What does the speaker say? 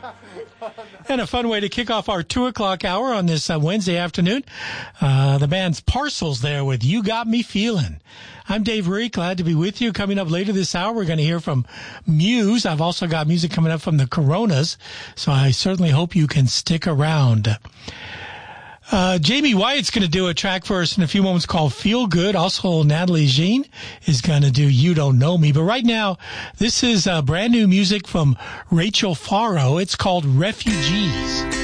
And a fun way to kick off our 2 o'clock hour on this Wednesday afternoon. The band's Parcels there with You Got Me Feeling. I'm Dave Ree, glad to be with you. Coming up later this hour, we're going to hear from Muse. I've also got music coming up from the Coronas, so I certainly hope you can stick around. Jamie Wyatt's going to do a track for us in a few moments called Feel Good. Also, Natalie Jean is going to do You Don't Know Me. But right now, this is brand new music from Rachel Faro. It's called Refugees.